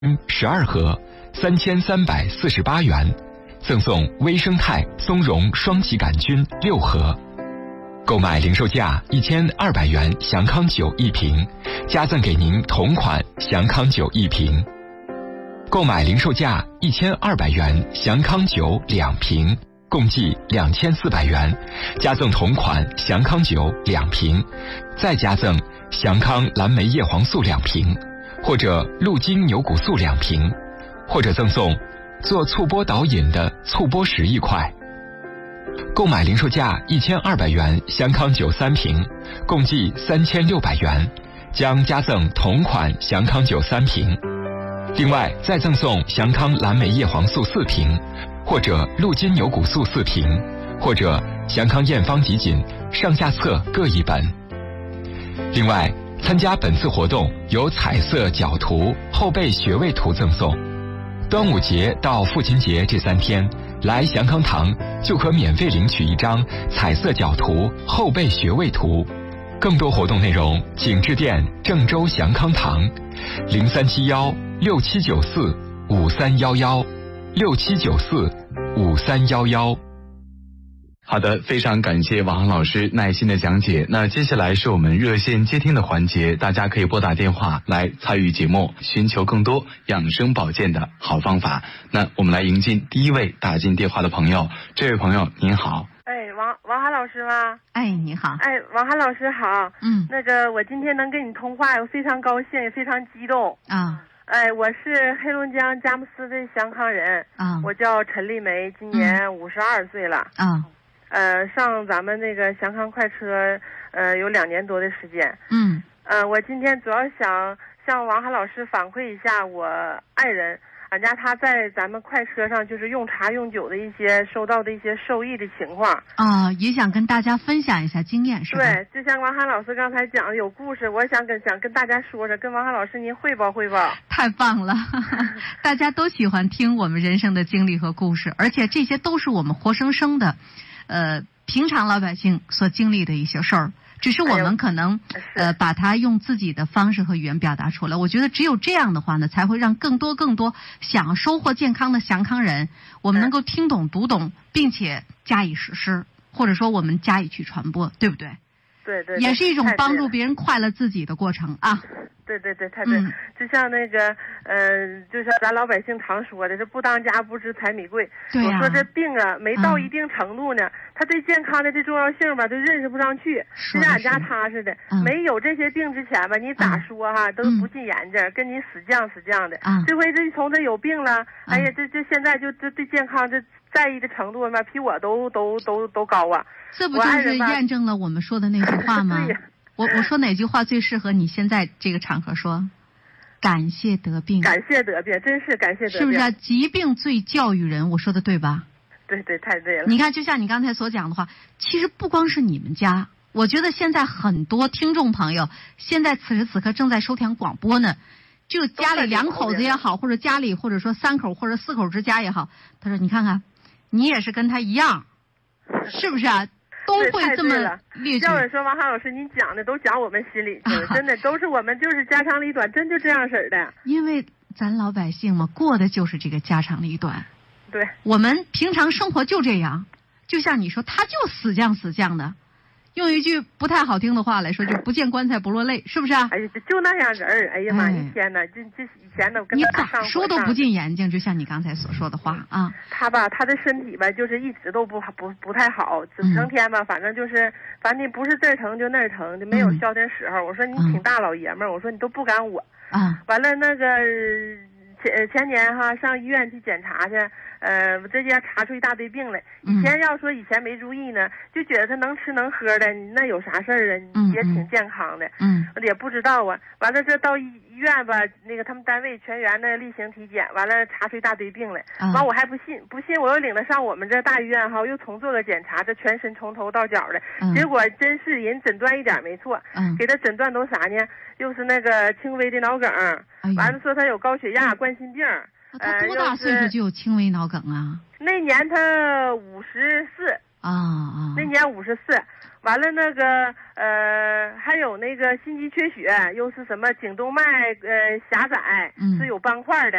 12盒，3348元，赠送微生态松茸双歧杆菌6盒。购买零售价1200元祥康酒1瓶，加赠给您同款祥康酒1瓶。购买零售价1200元祥康酒2瓶，共计2400元，加赠同款祥康酒2瓶，再加赠祥康蓝莓叶黄素2瓶，或者鹿筋牛骨素2瓶，或者赠送做醋钵导饮的醋钵10亿块。购买零售价1200元祥康酒3瓶，共计3600元，将加赠同款祥康酒3瓶。另外再赠送祥康蓝莓叶黄素4瓶，或者鹿筋牛骨素4瓶，或者祥康验方集锦上下册各1本。另外参加本次活动有彩色脚图、后背穴位图赠送。端午节到父亲节这3天，来祥康堂就可免费领取1张彩色脚图、后背穴位图。更多活动内容请致电郑州祥康堂0371-6794-5311，6794-5311。 好的，非常感谢王航老师耐心的讲解。那接下来是我们热线接听的环节，大家可以拨打电话来参与节目，寻求更多养生保健的好方法。那我们来迎进第一位打进电话的朋友。这位朋友您好。 王涵老师吗？ 你好。 王涵老师好。那个我今天能跟你通话，我非常高兴，也非常激动啊。 我是黑龙江佳木斯的祥康人啊， 我叫陈丽梅，今年52岁了啊。 上咱们那个祥康快车有2年多的时间。我今天主要想向王涵老师反馈一下我爱人，俺家他在咱们快车上就是用茶用酒的一些收到的一些受益的情况也想跟大家分享一下经验，是吧？ 对，就像王涵老师刚才讲的有故事，我想跟大家说说，跟王涵老师您汇报汇报。 太棒了大家都喜欢听我们人生的经历和故事，而且这些都是我们活生生的平常老百姓所经历的一些事儿，只是我们可能把它用自己的方式和语言表达出来。我觉得只有这样的话呢，才会让更多想收获健康的祥康人，我们能够听懂读懂，并且加以实施，或者说我们加以去传播，对不对？ 对， 也是一种帮助别人快乐自己的过程啊。 对，太对。就像那个就像咱老百姓常说的，这不当家不知柴米贵。 对呀。 我说这病没到一定程度呢，他对健康的这重要性吧，都认识不上去。就像俺家他似的，没有这些病之前吧，你咋说都不进研究，跟你死犟的。这回这从这有病了，哎呀，这现在就这对健康这在意的程度嘛，比我都高啊。 这不就是验证了我们说的那句话吗？我说哪句话最适合你现在这个场合说？感谢得病， 感谢得病，真是感谢得病， 是不是疾病最教育人？我说的对吧？ 对，太对了。 你看，就像你刚才所讲的话，其实不光是你们家，我觉得现在很多听众朋友，现在此时此刻正在收听广播呢，就家里2口子也好，或者家里或者说3口或者4口之家也好，他说你看看，你也是跟他一样，是不是啊？都会这么列举。 要是说王涵老师您讲的都讲我们心里去了，真的都是我们就是家长里短，真就这样式的。 因为咱老百姓嘛，过的就是这个家长里短。 对， 我们平常生活就这样，就像你说，他就死犟的。用一句不太好听的话来说，就不见棺材不落泪，是不是啊？ 哎呀，就那样人儿，哎呀妈，一天呐，这以前呢， 你咋说都不进眼睛，就像你刚才所说的话啊。 他的身体吧，就是一直都不太好，整天吧，反正不是这儿疼就那儿疼，就没有消停时候。我说你挺大老爷们儿，我说你都不赶我啊。 完了那个前年上医院去检查去。这家查出一大堆病来。以前以前没注意呢，就觉得他能吃能喝的，那有啥事儿啊？也挺健康的。也不知道啊。完了这到医院吧，那个他们单位全员的例行体检，完了查出一大堆病来。完我还不信，我又领他上我们这大医院又重做个检查，这全身从头到脚的。结果真是人诊断一点没错。给他诊断都啥呢？又是那个轻微的脑梗。完了说他有高血压、冠心病。 他多大岁数就有轻微脑梗啊？ 那年他54啊。那年54， 完了那个还有那个心肌缺血，又是什么颈动脉狭窄，是有斑块的。